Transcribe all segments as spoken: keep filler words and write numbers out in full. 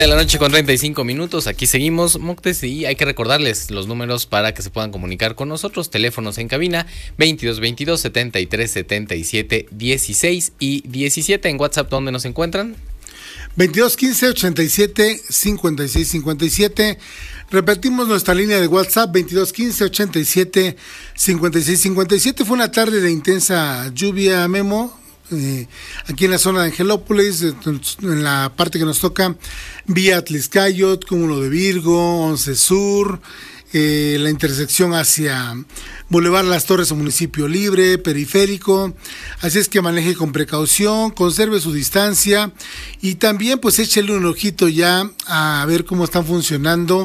De la noche con treinta y cinco minutos, aquí seguimos, Moctes, y hay que recordarles los números para que se puedan comunicar con nosotros. Teléfonos en cabina veintidós veintidós, setenta y tres setenta y siete, dieciséis y diecisiete. En WhatsApp, ¿dónde nos encuentran? veintidós quince, ochenta y siete, cincuenta y seis cincuenta y siete. Repetimos nuestra línea de WhatsApp, veintidós quince, ochenta y siete, cincuenta y seis cincuenta y siete. Fue una tarde de intensa lluvia, Memo. Eh, aquí en la zona de Angelópolis, en la parte que nos toca, vía Atlixcayot, Cúmulo de Virgo, Once Sur, eh, la intersección hacia Boulevard Las Torres o Municipio Libre, Periférico. Así es que maneje con precaución, conserve su distancia y también pues échele un ojito ya a ver cómo están funcionando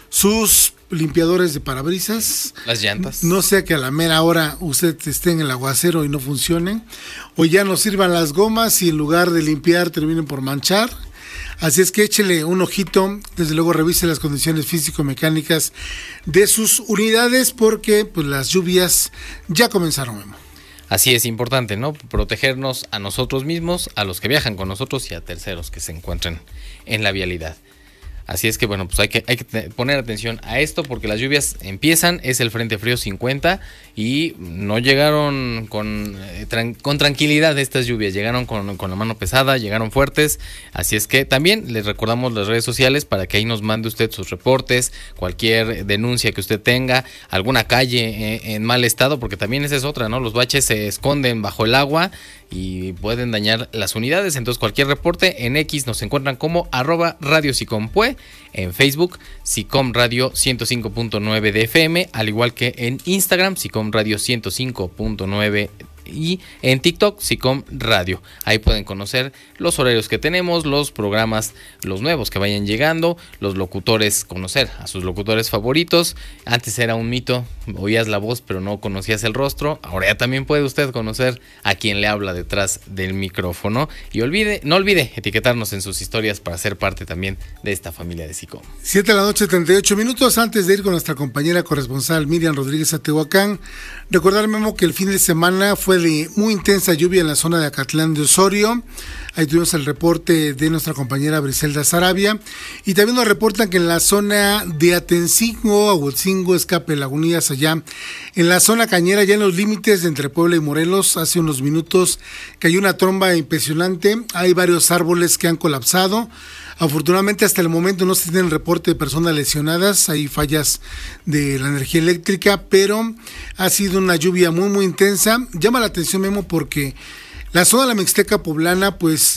sus limpiadores de parabrisas. Las llantas. No sea que a la mera hora usted esté en el aguacero y no funcionen, o ya no sirvan las gomas y en lugar de limpiar terminen por manchar. Así es que échele un ojito, desde luego revise las condiciones físico-mecánicas de sus unidades porque pues las lluvias ya comenzaron, Memo. Así es, importante, ¿no? Protegernos a nosotros mismos, a los que viajan con nosotros y a terceros que se encuentren en la vialidad. Así es que bueno, pues hay que, hay que poner atención a esto porque las lluvias empiezan, es el Frente Frío cincuenta y no llegaron con, eh, tran, con tranquilidad estas lluvias, llegaron con, con la mano pesada, llegaron fuertes, así es que también les recordamos las redes sociales para que ahí nos mande usted sus reportes, cualquier denuncia que usted tenga, alguna calle eh, en mal estado, porque también esa es otra, ¿no? Los baches se esconden bajo el agua y pueden dañar las unidades, entonces cualquier reporte en X nos encuentran como arroba Radio Sicompue, en Facebook Sicom Radio ciento cinco punto nueve de F M, al igual que en Instagram Sicom Radio ciento cinco punto nueve y en TikTok Sicom Radio. Ahí pueden conocer los horarios que tenemos, los programas, los nuevos que vayan llegando, los locutores, conocer a sus locutores favoritos. Antes era un mito, oías la voz pero no conocías el rostro. Ahora ya también puede usted conocer a quien le habla detrás del micrófono. Y olvide, no olvide etiquetarnos en sus historias para ser parte también de esta familia de Sicom. siete de la noche, treinta y ocho minutos. Antes de ir con nuestra compañera corresponsal Miriam Rodríguez a Tehuacán, recordar, Memo, que el fin de semana fue de muy intensa lluvia en la zona de Acatlán de Osorio. Ahí tuvimos el reporte de nuestra compañera Briselda Sarabia. Y también nos reportan que en la zona de Atencingo, Ahuetzingo, Escape, Lagunillas, allá en la zona cañera, ya en los límites entre Puebla y Morelos, hace unos minutos cayó una tromba impresionante. Hay varios árboles que han colapsado. Afortunadamente hasta el momento no se tiene el reporte de personas lesionadas, hay fallas de la energía eléctrica, pero ha sido una lluvia muy muy intensa. Llama la atención, Memo, porque la zona de la Mixteca poblana, pues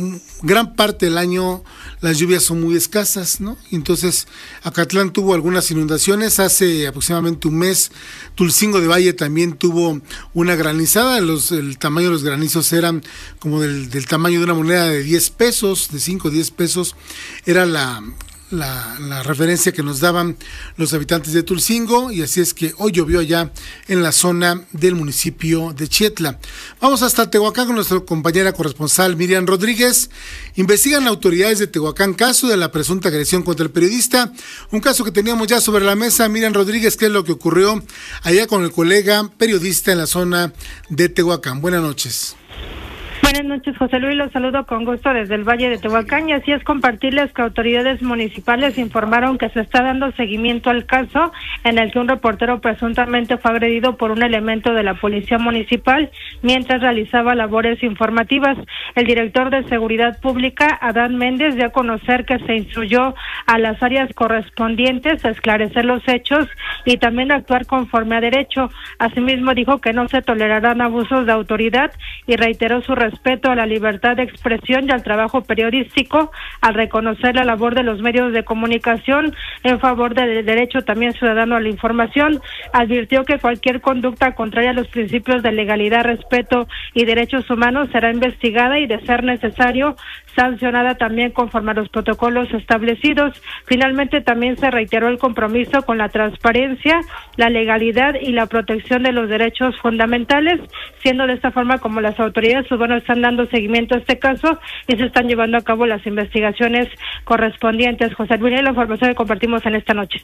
gran parte del año las lluvias son muy escasas, ¿no? Entonces Acatlán tuvo algunas inundaciones, hace aproximadamente un mes Tulcingo de Valle también tuvo una granizada, los, el tamaño de los granizos eran como del, del tamaño de una moneda de diez pesos, de cinco o diez pesos, era la... La, la referencia que nos daban los habitantes de Tulcingo, y así es que hoy llovió allá en la zona del municipio de Chietla. Vamos hasta Tehuacán con nuestra compañera corresponsal Miriam Rodríguez. Investigan autoridades de Tehuacán caso de la presunta agresión contra el periodista, un caso que teníamos ya sobre la mesa. Miriam Rodríguez, ¿qué es lo que ocurrió allá con el colega periodista en la zona de Tehuacán? Buenas noches. Buenas noches, José Luis, los saludo con gusto desde el Valle de Tehuacán, y así es compartirles que autoridades municipales informaron que se está dando seguimiento al caso en el que un reportero presuntamente fue agredido por un elemento de la Policía Municipal mientras realizaba labores informativas. El director de Seguridad Pública, Adán Méndez, dio a conocer que se instruyó a las áreas correspondientes a esclarecer los hechos y también actuar conforme a derecho. Asimismo, dijo que no se tolerarán abusos de autoridad y reiteró su respeto a la libertad de expresión y al trabajo periodístico, al reconocer la labor de los medios de comunicación en favor del derecho también ciudadano a la información. Advirtió que cualquier conducta contraria a los principios de legalidad, respeto y derechos humanos será investigada y, de ser necesario, sancionada también conforme a los protocolos establecidos. Finalmente, también se reiteró el compromiso con la transparencia, la legalidad y la protección de los derechos fundamentales, siendo de esta forma como las autoridades pues, bueno, están dando seguimiento a este caso y se están llevando a cabo las investigaciones correspondientes. José Luis, la información que compartimos en esta noche.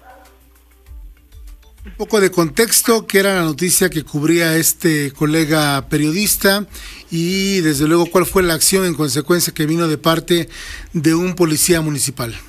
Un poco de contexto, que era la noticia que cubría este colega periodista y desde luego cuál fue la acción en consecuencia que vino de parte de un policía municipal.